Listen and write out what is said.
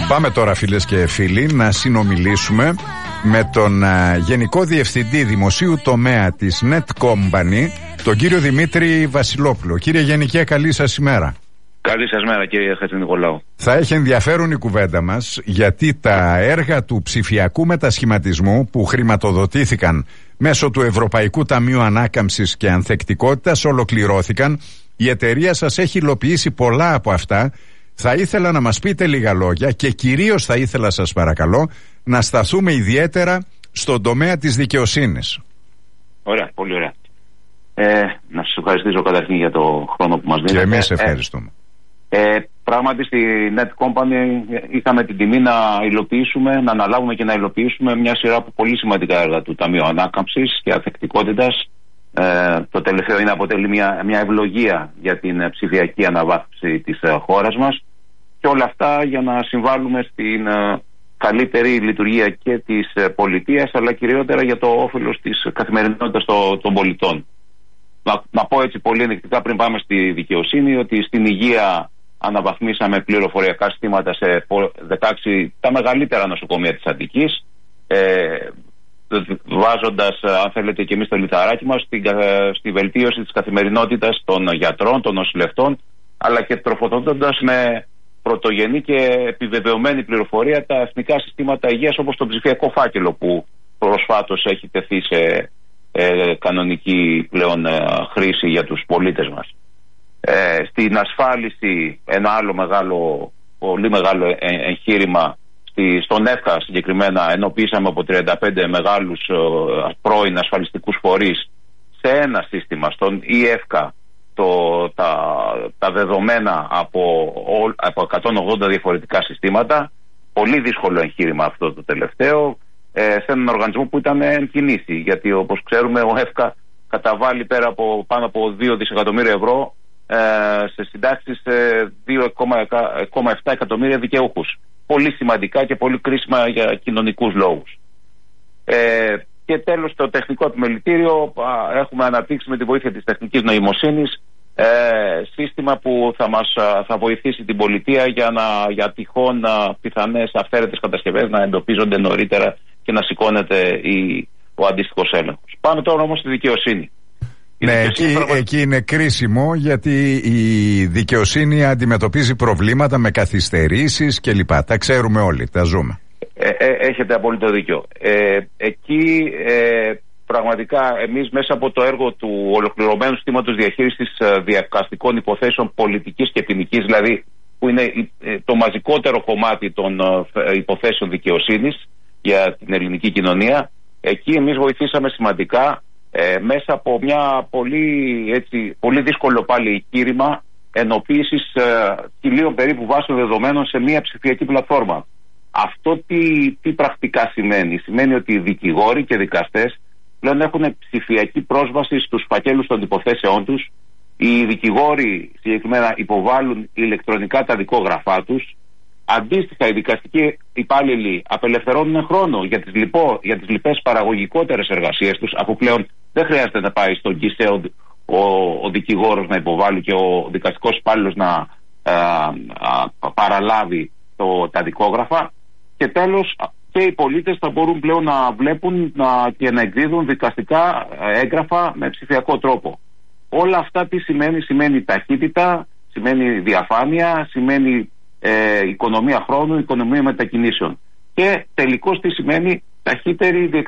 Πάμε τώρα, φίλες και φίλοι, να συνομιλήσουμε με τον Γενικό Διευθυντή Δημοσίου Τομέα της Net Company, τον κύριο Δημήτρη Βασιλόπουλο. Κύριε Γενικέ, καλή σας ημέρα. Καλή σας μέρα, κύριε Χατζηνικολάου. Θα έχει ενδιαφέρον η κουβέντα μας, γιατί τα έργα του ψηφιακού μετασχηματισμού που χρηματοδοτήθηκαν μέσω του Ευρωπαϊκού Ταμείου Ανάκαμψης και Ανθεκτικότητας ολοκληρώθηκαν. Η εταιρεία σας έχει υλοποιήσει πολλά από αυτά. Θα ήθελα να μας πείτε λίγα λόγια και κυρίως θα ήθελα, σας παρακαλώ, να σταθούμε ιδιαίτερα στον τομέα της δικαιοσύνης. Ωραία, πολύ ωραία. Να σας ευχαριστήσω καταρχήν για το χρόνο που μας δίνετε. Και εμείς ευχαριστούμε. Πράγματι στη Net Company είχαμε την τιμή να υλοποιήσουμε, να αναλάβουμε και να υλοποιήσουμε μια σειρά από πολύ σημαντικά έργα του Ταμείου Ανάκαμψης και Ανθεκτικότητας. Το τελευταίο είναι αποτελεί μια ευλογία για την ψηφιακή αναβάθμιση της χώρας μας και όλα αυτά για να συμβάλλουμε στην καλύτερη λειτουργία και της πολιτείας, αλλά κυριότερα για το όφελος της καθημερινότητας των πολιτών. Να πω έτσι πολύ ενδεικτικά πριν πάμε στη δικαιοσύνη, ότι στην υγεία αναβαθμίσαμε πληροφοριακά συστήματα σε 16 τα μεγαλύτερα νοσοκομεία της Αττικής, βάζοντας, αν θέλετε, και εμείς το λιθαράκι μας στη βελτίωση της καθημερινότητας των γιατρών, των νοσηλευτών, αλλά και τροφοδοτώντας με πρωτογενή και επιβεβαιωμένη πληροφορία τα εθνικά συστήματα υγείας, όπως το ψηφιακό φάκελο που προσφάτως έχει τεθεί σε κανονική πλέον χρήση για τους πολίτες μας. Στην ασφάλιση, ένα άλλο πολύ μεγάλο εγχείρημα, στον ΕΦΚΑ συγκεκριμένα ενοποιήσαμε από 35 μεγάλους πρώην ασφαλιστικούς φορείς σε ένα σύστημα, στον ΕΦΚΑ, τα δεδομένα από 180 διαφορετικά συστήματα. Πολύ δύσκολο εγχείρημα αυτό το τελευταίο, σε έναν οργανισμό που ήταν εν κινήσει, γιατί όπως ξέρουμε ο ΕΦΚΑ καταβάλει πάνω από 2 δισεκατομμύρια ευρώ σε συντάξεις 2,7 εκατομμύρια δικαιούχους. Πολύ σημαντικά και πολύ κρίσιμα για κοινωνικούς λόγους. Και τέλος, το τεχνικό επιμελητήριο έχουμε αναπτύξει με τη βοήθεια της τεχνικής νοημοσύνης σύστημα που θα βοηθήσει την πολιτεία για τυχόν πιθανές αυθαίρετες κατασκευές να εντοπίζονται νωρίτερα και να σηκώνεται ο αντίστοιχος έλεγχος. Πάμε τώρα όμως στη δικαιοσύνη. Ναι, εκεί είναι κρίσιμο, γιατί η δικαιοσύνη αντιμετωπίζει προβλήματα με καθυστερήσεις κλπ. Τα ξέρουμε όλοι, τα ζούμε. Έχετε απόλυτο δίκιο. Εκεί πραγματικά εμείς μέσα από το έργο του ολοκληρωμένου συστήματος διαχείρισης διακαστικών υποθέσεων πολιτικής και ποινικής, δηλαδή που είναι το μαζικότερο κομμάτι των υποθέσεων δικαιοσύνης για την ελληνική κοινωνία, εκεί εμείς βοηθήσαμε σημαντικά μέσα από μια πολύ δύσκολο πάλι εγχείρημα ενοποίησης 1.000 περίπου βάσεων δεδομένων σε μια ψηφιακή πλατφόρμα. Αυτό τι πρακτικά σημαίνει? Σημαίνει ότι οι δικηγόροι και δικαστές πλέον έχουν ψηφιακή πρόσβαση στους φακέλους των υποθέσεών τους. Οι δικηγόροι συγκεκριμένα υποβάλλουν ηλεκτρονικά τα δικόγραφά τους. Αντίστοιχα, οι δικαστικοί υπάλληλοι απελευθερώνουν χρόνο για τις λοιπές παραγωγικότερες εργασίες τους, αφού πλέον δεν χρειάζεται να πάει στον ΚΙΣΕ ο δικηγόρος να υποβάλει και ο δικαστικός υπάλληλος να παραλάβει τα δικόγραφα. Και τέλος, και οι πολίτες θα μπορούν πλέον να βλέπουν και να εκδίδουν δικαστικά έγγραφα με ψηφιακό τρόπο. Όλα αυτά τι σημαίνει? Σημαίνει ταχύτητα, σημαίνει διαφάνεια, σημαίνει οικονομία χρόνου, οικονομία μετακινήσεων. Και τελικώς τι σημαίνει? Ταχύτερη